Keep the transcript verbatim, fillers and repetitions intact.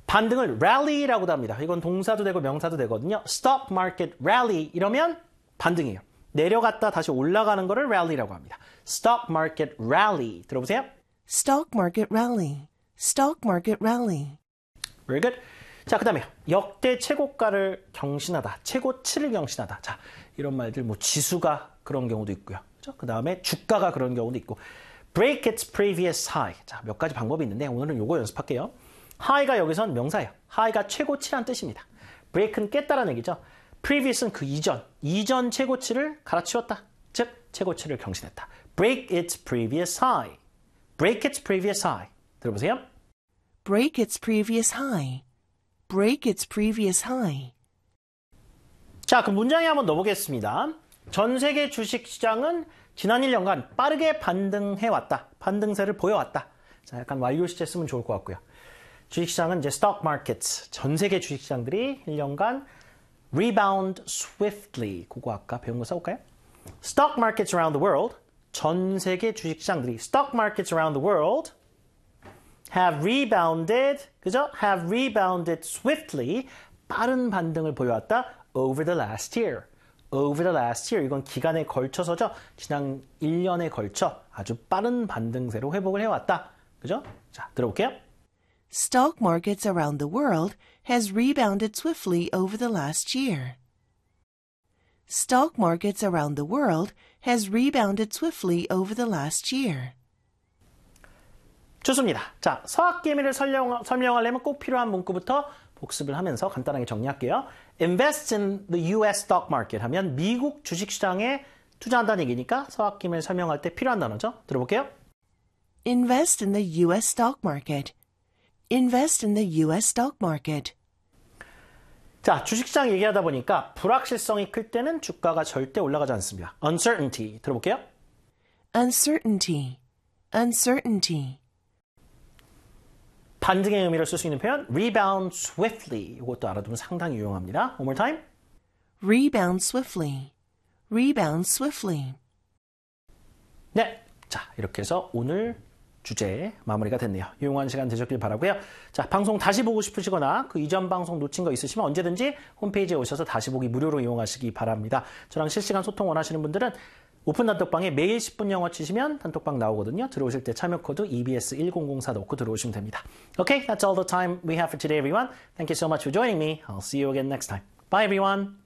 반등을 rally라고도 합니다. 이건 동사도 되고 명사도 되거든요. stock market rally 이러면 반등이에요. 내려갔다 다시 올라가는 거를 rally라고 합니다. stock market rally 들어보세요. Stock market rally. Stock market rally. Very good. 자, 그 다음에 역대 최고가를 경신하다. 최고치를 경신하다. 자, 이런 말들 뭐 지수가 그런 경우도 있고요. 그렇죠? 그 다음에 주가가 그런 경우도 있고 break its previous high. 자, 몇 가지 방법이 있는데 오늘은 요거 연습할게요. high가 여기선 명사예요. high가 최고치란 뜻입니다. break는 깼다라는 얘기죠. previous는 그 이전, 이전 최고치를 갈아치웠다. 즉, 최고치를 경신했다. break its previous high. break its previous high. 들어보세요. Break its previous high. Break its previous high. 자, 그럼 문장에 한번 넣어보겠습니다. 전 세계 주식시장은 지난 일 년간 빠르게 반등해왔다. 반등세를 보여왔다. 자, 약간 완료 시제 쓰면 좋을 것 같고요. 주식시장은 이제 stock markets, 전 세계 주식시장들이 일 년간 rebound swiftly. 그거 아까 배운 거 써볼까요? Stock markets around the world, 전 세계 주식시장들이 stock markets around the world have rebounded, 그죠? have rebounded swiftly, 빠른 반등을 보여왔다 over the last year. over the last year, 이건 기간에 걸쳐서죠. 지난 일 년에 걸쳐 아주 빠른 반등세로 회복을 해왔다. 그죠? 자, 들어볼게요. Stock markets around the world has rebounded swiftly over the last year. Stock markets around the world has rebounded swiftly over the last year. 좋습니다. 자, 서학개미를 설명, 설명하려면 꼭 필요한 문구부터 복습을 하면서 간단하게 정리할게요. Invest in the U S stock market 하면 미국 주식시장에 투자한다는 얘기니까 서학개미를 설명할 때 필요한 단어죠. 들어볼게요. Invest in the U S stock market. Invest in the U S stock market. 자, 주식시장 얘기하다 보니까 불확실성이 클 때는 주가가 절대 올라가지 않습니다. Uncertainty 들어볼게요. Uncertainty. Uncertainty. 반등의 의미를 쓸 수 있는 표현 rebound swiftly. 이것도 알아두면 상당히 유용합니다. One more time. Rebound swiftly. Rebound swiftly. 네, 자 이렇게 해서 오늘 주제 마무리가 됐네요. 유용한 시간 되셨길 바라고요. 자, 방송 다시 보고 싶으시거나 그 이전 방송 놓친 거 있으시면 언제든지 홈페이지에 오셔서 다시 보기 무료로 이용하시기 바랍니다. 저랑 실시간 소통 원하시는 분들은 오픈 단톡방에 매일 십 분 영어 치시면 단톡방 나오거든요. 들어오실 때 참여 코드 이비에스 일공공사 넣고 들어오시면 됩니다. Okay, that's all the time we have for today, everyone. Thank you so much for joining me. I'll see you again next time. Bye, everyone.